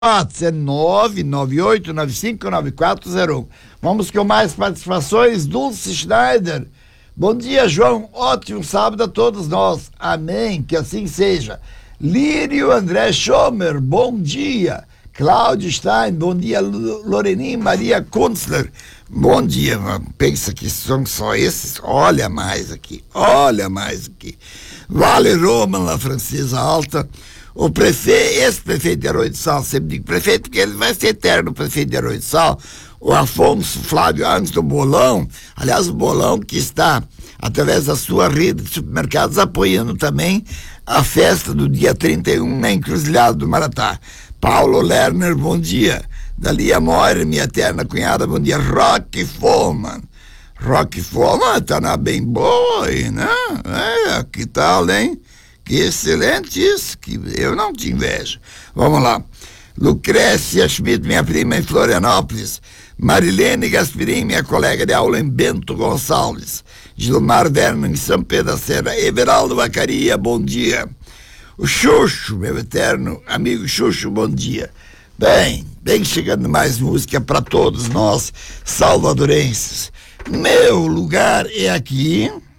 WhatsApp é 998959401. Vamos com mais participações. Dulce Schneider. Bom dia, João. Ótimo sábado a todos nós. Amém. Que assim seja. Lírio André Schomer. Bom dia. Cláudio Stein. Bom dia. Lorenin Maria Kunzler. Bom dia. Pensa que são só esses? Olha mais aqui. Olha mais aqui. Vale Roman, La Francesa Alta. O prefeito, ex-prefeito de Arroio do Sal, sempre digo prefeito, porque ele vai ser eterno prefeito de Arroio do Sal, o Afonso Flávio Antes do Bolão, aliás, o Bolão que está, através da sua rede de supermercados, apoiando também a festa do dia 31 na Encruzilhada do Maratá. Paulo Lerner, bom dia. Dalia Moira, minha eterna cunhada, bom dia. Rock Foreman tá na bem boa aí, né? Que tal, hein? Que excelente isso, que eu não te invejo. Vamos lá. Lucrécia Schmidt, minha prima em Florianópolis. Marilene Gaspirim, minha colega de aula em Bento Gonçalves. Gilmar Verno em São Pedro da Serra. Everaldo Vacaria, bom dia. O Xuxo, meu eterno amigo Xuxo, bom dia. Bem chegando mais música para todos nós salvadorenses. Meu lugar é aqui.